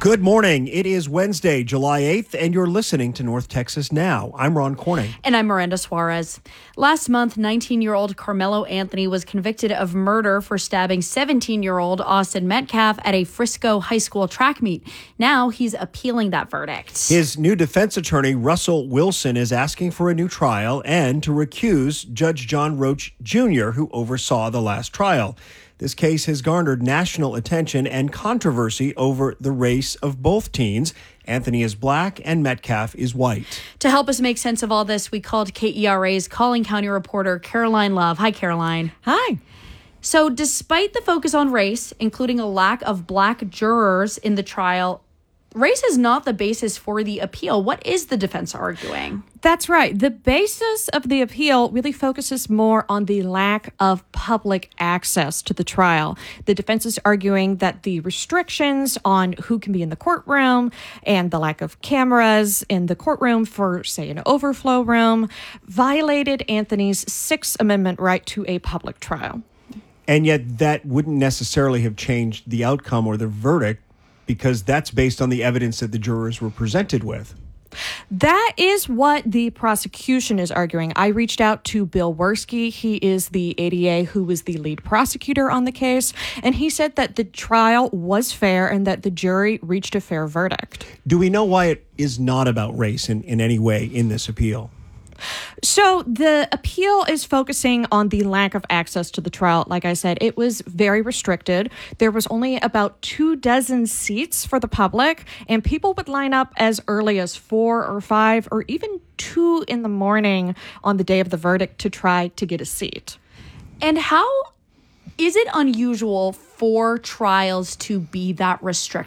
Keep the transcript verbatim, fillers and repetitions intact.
Good morning. It is Wednesday, July eighth, and you're listening to North Texas Now. I'm Ron Corning. And I'm Miranda Suarez. Last month, nineteen-year-old Carmelo Anthony was convicted of murder for stabbing seventeen-year-old Austin Metcalf at a Frisco high school track meet. Now he's appealing that verdict. His new defense attorney, Russell Wilson, is asking for a new trial and to recuse Judge John Roach Junior, who oversaw the last trial. This case has garnered national attention and controversy over the race of both teens. Anthony is black and Metcalf is white. To help us make sense of all this, we called K E R A's Calling County reporter Caroline Love. Hi, Caroline. Hi. So despite the focus on race, including a lack of black jurors in the trial, race is not the basis for the appeal. What is the defense arguing? That's right. The basis of the appeal really focuses more on the lack of public access to the trial. The defense is arguing that the restrictions on who can be in the courtroom and the lack of cameras in the courtroom for, say, an overflow room violated Anthony's Sixth Amendment right to a public trial. And yet that wouldn't necessarily have changed the outcome or the verdict, because that's based on the evidence that the jurors were presented with. That is what the prosecution is arguing. I reached out to Bill Werski. He is the A D A who was the lead prosecutor on the case, and he said that the trial was fair and that the jury reached a fair verdict. Do we know why it is not about race in, in any way in this appeal? So the appeal is focusing on the lack of access to the trial. Like I said, it was very restricted. There was only about two dozen seats for the public, and people would line up as early as four or five or even two in the morning on the day of the verdict to try to get a seat. And how is it unusual for trials to be that restricted?